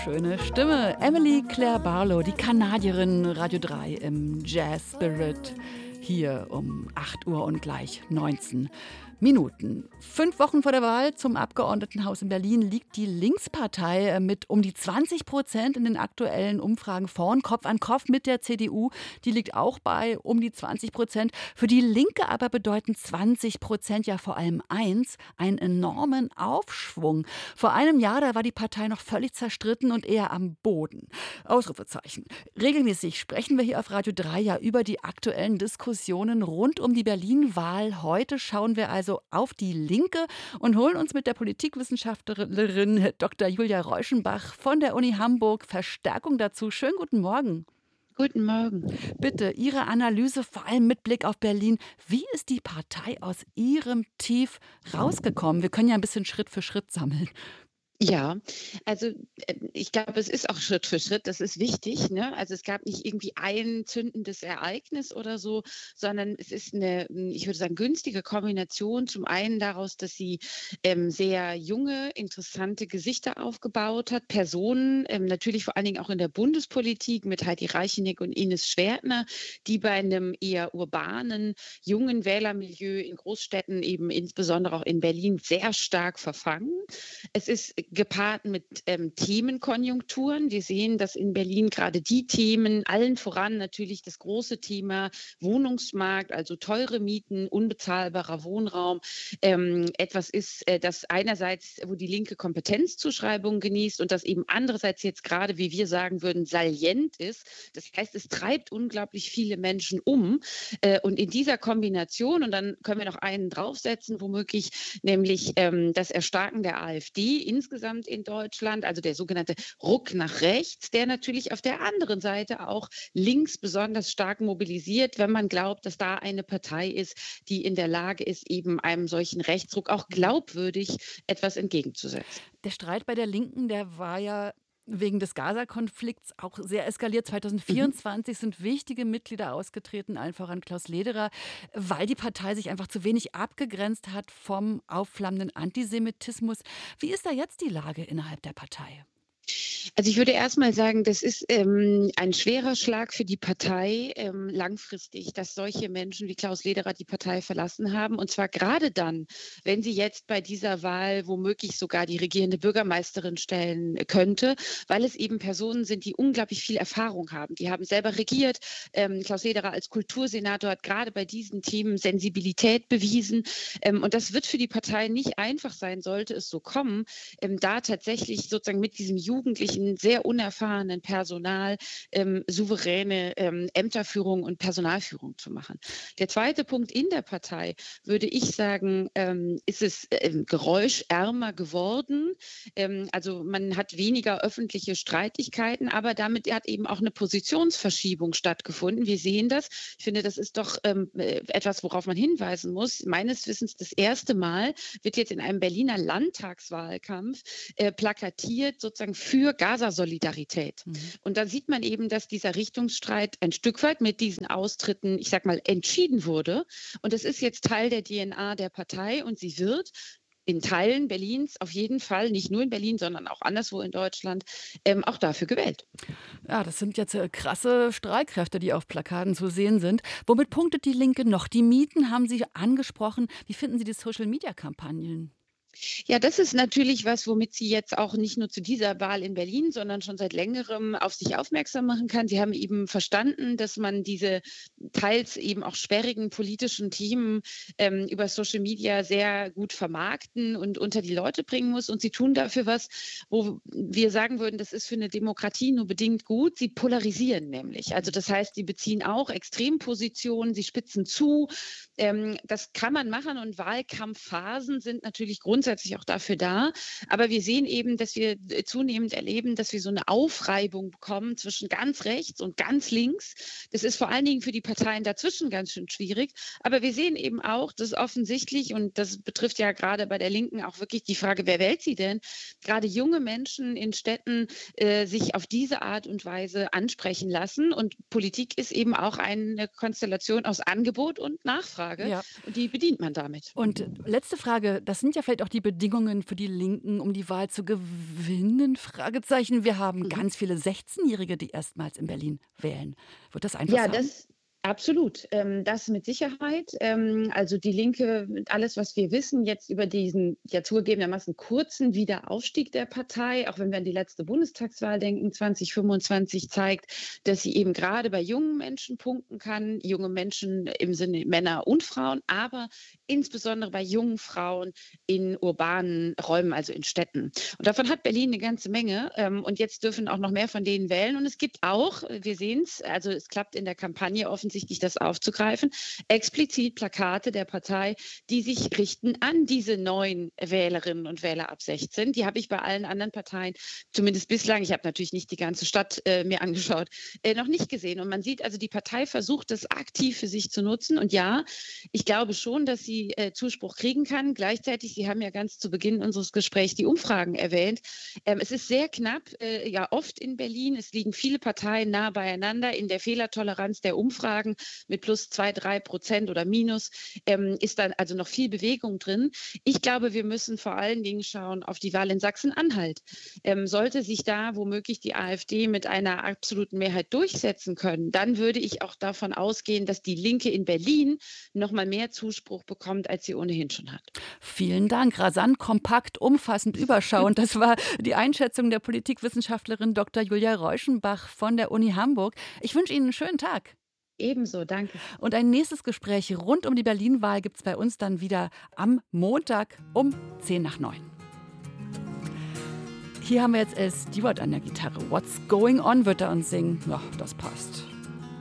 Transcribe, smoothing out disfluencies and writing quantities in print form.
wunderschöne Stimme. Emily Claire Barlow, die Kanadierin, Radio 3 im Jazz Spirit. Hier um 8 Uhr und gleich 19 Minuten. 5 Wochen vor der Wahl zum Abgeordnetenhaus in Berlin liegt die Linkspartei mit um die 20% in den aktuellen Umfragen vorn, Kopf an Kopf mit der CDU. Die liegt auch bei um die 20%. Für die Linke aber bedeuten 20% ja vor allem eins, einen enormen Aufschwung. Vor einem Jahr, da war die Partei noch völlig zerstritten und eher am Boden. Ausrufezeichen. Regelmäßig sprechen wir hier auf Radio 3 ja über die aktuellen Diskussionen rund um die Berlin-Wahl. Heute schauen wir also auf die Linke und holen uns mit der Politikwissenschaftlerin Dr. Julia Reuschenbach von der Uni Hamburg Verstärkung dazu. Schönen guten Morgen. Guten Morgen. Bitte Ihre Analyse, vor allem mit Blick auf Berlin. Wie ist die Partei aus ihrem Tief rausgekommen? Wir können ja ein bisschen Schritt für Schritt sammeln. Ja, also ich glaube, es ist auch Schritt für Schritt, das ist wichtig, ne? Also es gab nicht irgendwie ein zündendes Ereignis oder so, sondern es ist eine, ich würde sagen, günstige Kombination. Zum einen daraus, dass sie sehr junge, interessante Gesichter aufgebaut hat, Personen, natürlich vor allen Dingen auch in der Bundespolitik mit Heidi Reichenick und Ines Schwertner, die bei einem eher urbanen, jungen Wählermilieu in Großstädten, eben insbesondere auch in Berlin, sehr stark verfangen. Es ist gepaart mit Themenkonjunkturen. Wir sehen, dass in Berlin gerade die Themen, allen voran natürlich das große Thema Wohnungsmarkt, also teure Mieten, unbezahlbarer Wohnraum, etwas ist, das einerseits, wo die Linke Kompetenzzuschreibung genießt und das eben andererseits jetzt gerade, wie wir sagen würden, salient ist. Das heißt, es treibt unglaublich viele Menschen um. Und in dieser Kombination, und dann können wir noch einen draufsetzen, womöglich, nämlich das Erstarken der AfD insgesamt in Deutschland, also der sogenannte Ruck nach rechts, der natürlich auf der anderen Seite auch links besonders stark mobilisiert, wenn man glaubt, dass da eine Partei ist, die in der Lage ist, eben einem solchen Rechtsruck auch glaubwürdig etwas entgegenzusetzen. Der Streit bei der Linken, der war ja wegen des Gaza-Konflikts auch sehr eskaliert. Mhm. 2024 sind wichtige Mitglieder ausgetreten, allen voran Klaus Lederer, weil die Partei sich einfach zu wenig abgegrenzt hat vom aufflammenden Antisemitismus. Wie ist da jetzt die Lage innerhalb der Partei? Also ich würde erst mal sagen, das ist ein schwerer Schlag für die Partei langfristig, dass solche Menschen wie Klaus Lederer die Partei verlassen haben. Und zwar gerade dann, wenn sie jetzt bei dieser Wahl womöglich sogar die regierende Bürgermeisterin stellen könnte, weil es eben Personen sind, die unglaublich viel Erfahrung haben. Die haben selber regiert. Klaus Lederer als Kultursenator hat gerade bei diesen Themen Sensibilität bewiesen. Und das wird für die Partei nicht einfach sein, sollte es so kommen, da tatsächlich sozusagen mit diesem jugendlichen, sehr unerfahrenen Personal souveräne Ämterführung und Personalführung zu machen. Der zweite Punkt in der Partei, würde ich sagen, ist es geräuschärmer geworden. Also man hat weniger öffentliche Streitigkeiten, aber damit hat eben auch eine Positionsverschiebung stattgefunden. Wir sehen das. Ich finde, das ist doch etwas, worauf man hinweisen muss. Meines Wissens das erste Mal wird jetzt in einem Berliner Landtagswahlkampf plakatiert sozusagen für Gaza-Solidarität. Mhm. Und da sieht man eben, dass dieser Richtungsstreit ein Stück weit mit diesen Austritten, ich sag mal, entschieden wurde. Und es ist jetzt Teil der DNA der Partei und sie wird in Teilen Berlins auf jeden Fall, nicht nur in Berlin, sondern auch anderswo in Deutschland, auch dafür gewählt. Ja, das sind jetzt krasse Streitkräfte, die auf Plakaten zu sehen sind. Womit punktet die Linke noch? Die Mieten haben Sie angesprochen. Wie finden Sie die Social-Media-Kampagnen? Ja, das ist natürlich was, womit sie jetzt auch nicht nur zu dieser Wahl in Berlin, sondern schon seit Längerem auf sich aufmerksam machen kann. Sie haben eben verstanden, dass man diese teils eben auch sperrigen politischen Themen über Social Media sehr gut vermarkten und unter die Leute bringen muss. Und sie tun dafür was, wo wir sagen würden, das ist für eine Demokratie nur bedingt gut. Sie polarisieren nämlich. Also das heißt, sie beziehen auch Extrempositionen, sie spitzen zu. Das kann man machen und Wahlkampfphasen sind natürlich grundsätzlich auch dafür da. Aber wir sehen eben, dass wir zunehmend erleben, dass wir so eine Aufreibung bekommen zwischen ganz rechts und ganz links. Das ist vor allen Dingen für die Parteien dazwischen ganz schön schwierig. Aber wir sehen eben auch, dass offensichtlich, und das betrifft ja gerade bei der Linken auch wirklich die Frage, wer wählt sie denn? Gerade junge Menschen in Städten sich auf diese Art und Weise ansprechen lassen. Und Politik ist eben auch eine Konstellation aus Angebot und Nachfrage. Ja. Und die bedient man damit. Und letzte Frage, das sind ja vielleicht auch die Bedingungen für die Linken, um die Wahl zu gewinnen? Fragezeichen. Wir haben ganz viele 16-Jährige, die erstmals in Berlin wählen. Wird das einfach Ja, sein? absolut. Das mit Sicherheit. Also die Linke, alles, was wir wissen jetzt über diesen ja zugegebenermaßen kurzen Wiederaufstieg der Partei, auch wenn wir an die letzte Bundestagswahl denken, 2025, zeigt, dass sie eben gerade bei jungen Menschen punkten kann. Junge Menschen im Sinne Männer und Frauen, aber insbesondere bei jungen Frauen in urbanen Räumen, also in Städten. Und davon hat Berlin eine ganze Menge. Und jetzt dürfen auch noch mehr von denen wählen. Und es gibt auch, wir sehen es, also es klappt in der Kampagne offensichtlich, das aufzugreifen, explizit Plakate der Partei, die sich richten an diese neuen Wählerinnen und Wähler ab 16. Die habe ich bei allen anderen Parteien, zumindest bislang, ich habe natürlich nicht die ganze Stadt mir angeschaut, noch nicht gesehen. Und man sieht also, die Partei versucht, das aktiv für sich zu nutzen. Und ja, ich glaube schon, dass sie Zuspruch kriegen kann. Gleichzeitig, Sie haben ja ganz zu Beginn unseres Gesprächs die Umfragen erwähnt. Es ist sehr knapp, ja oft in Berlin. Es liegen viele Parteien nah beieinander. In der Fehlertoleranz der Umfragen mit plus 2-3% oder minus ist dann also noch viel Bewegung drin. Ich glaube, wir müssen vor allen Dingen schauen auf die Wahl in Sachsen-Anhalt. Sollte sich da womöglich die AfD mit einer absoluten Mehrheit durchsetzen können, dann würde ich auch davon ausgehen, dass die Linke in Berlin noch mal mehr Zuspruch bekommt, als sie ohnehin schon hat. Vielen Dank. Rasant, kompakt, umfassend, überschauend. Das war die Einschätzung der Politikwissenschaftlerin Dr. Julia Reuschenbach von der Uni Hamburg. Ich wünsche Ihnen einen schönen Tag. Ebenso, danke. Und ein nächstes Gespräch rund um die Berlin-Wahl gibt es bei uns dann wieder am Montag um 8:50. Hier haben wir jetzt El Stewart an der Gitarre. What's Going On wird er uns singen. Ja, das passt.